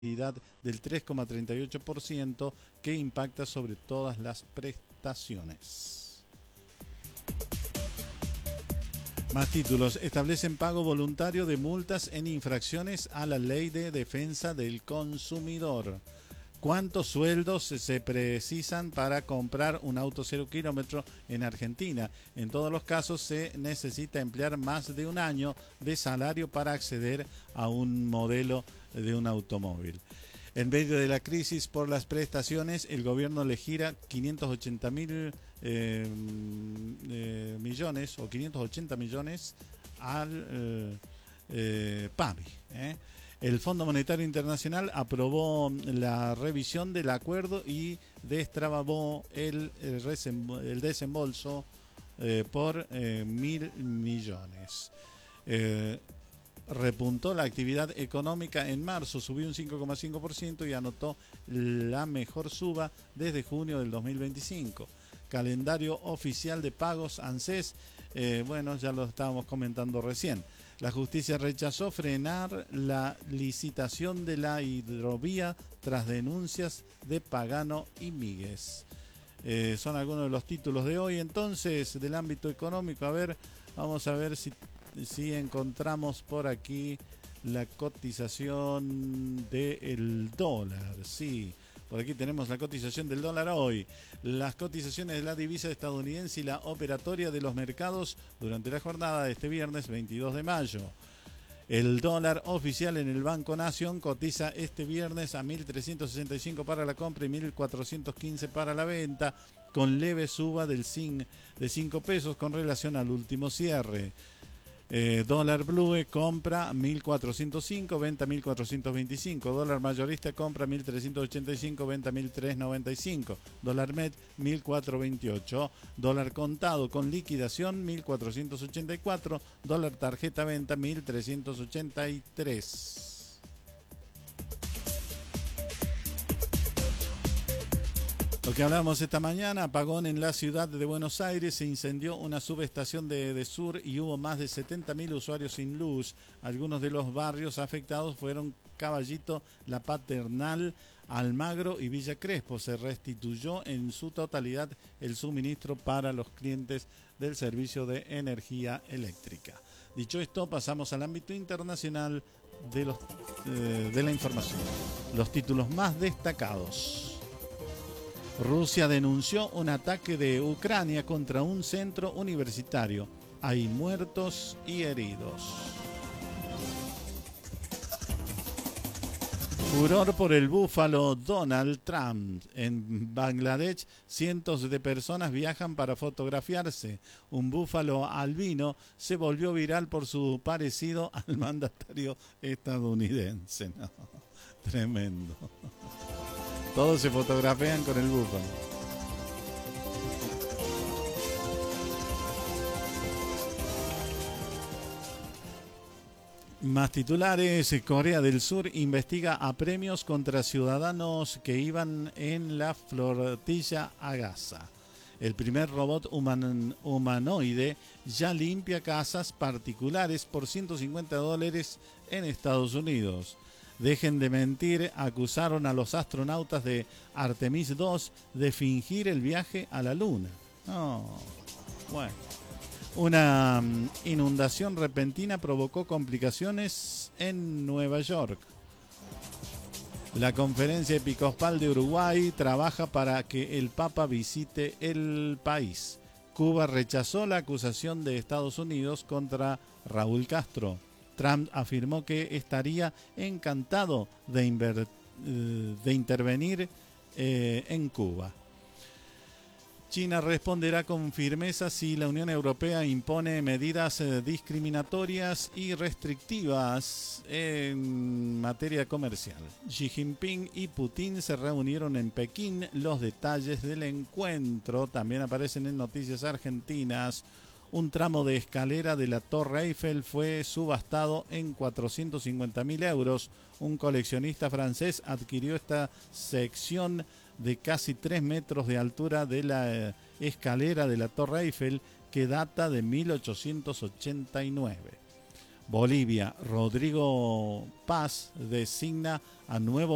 del 3,38% que impacta sobre todas las prestaciones. Más títulos. Establecen pago voluntario de multas en infracciones a la Ley de Defensa del Consumidor. ¿Cuántos sueldos se precisan para comprar un auto 0 kilómetro en Argentina? En todos los casos se necesita emplear más de un año de salario para acceder a un modelo de un automóvil. En medio de la crisis por las prestaciones, el gobierno le gira 580.000 millones o 580 millones al PAMI. El Fondo Monetario Internacional aprobó la revisión del acuerdo y destrabó el desembolso por 1.000 millones. Repuntó la actividad económica en marzo, subió un 5,5% y anotó la mejor suba desde junio del 2025. Calendario oficial de pagos ANSES, bueno, ya lo estábamos comentando recién. La justicia rechazó frenar la licitación de la hidrovía tras denuncias de Pagano y Míguez. Son algunos de los títulos de hoy, entonces, del ámbito económico. A ver, vamos a ver si encontramos por aquí la cotización del dólar. Sí, por aquí tenemos la cotización del dólar hoy. Las cotizaciones de la divisa estadounidense y la operatoria de los mercados durante la jornada de este viernes 22 de mayo. El dólar oficial en el Banco Nación cotiza este viernes a 1.365 para la compra y 1.415 para la venta, con leve suba de 5 pesos con relación al último cierre. Dólar Blue compra 1.405, venta 1.425. Dólar mayorista compra 1.385, venta 1.395. Dólar Med 1.428. Dólar contado con liquidación 1.484. Dólar tarjeta venta 1.383. Lo que hablamos esta mañana, apagón en la ciudad de Buenos Aires, se incendió una subestación de Sur y hubo más de 70.000 usuarios sin luz. Algunos de los barrios afectados fueron Caballito, La Paternal, Almagro y Villa Crespo. Se restituyó en su totalidad el suministro para los clientes del servicio de energía eléctrica. Dicho esto, pasamos al ámbito internacional de la información. Los títulos más destacados. Rusia denunció un ataque de Ucrania contra un centro universitario. Hay muertos y heridos. Furor por el búfalo Donald Trump. En Bangladesh, cientos de personas viajan para fotografiarse. Un búfalo albino se volvió viral por su parecido al mandatario estadounidense. No, tremendo. Todos se fotografían con el búfalo. Más titulares. Corea del Sur investiga apremios contra ciudadanos que iban en la flotilla a Gaza. El primer robot humanoide ya limpia casas particulares por $150 en Estados Unidos. Dejen de mentir, acusaron a los astronautas de Artemis 2 de fingir el viaje a la Luna. Oh, bueno. Una inundación repentina provocó complicaciones en Nueva York. La Conferencia Episcopal de Uruguay trabaja para que el Papa visite el país. Cuba rechazó la acusación de Estados Unidos contra Raúl Castro. Trump afirmó que estaría encantado de intervenir en Cuba. China responderá con firmeza si la Unión Europea impone medidas discriminatorias y restrictivas en materia comercial. Xi Jinping y Putin se reunieron en Pekín. Los detalles del encuentro también aparecen en Noticias Argentinas. Un tramo de escalera de la Torre Eiffel fue subastado en 450.000 euros. Un coleccionista francés adquirió esta sección de casi 3 metros de altura de la escalera de la Torre Eiffel, que data de 1889. Bolivia. Rodrigo Paz designa a nuevo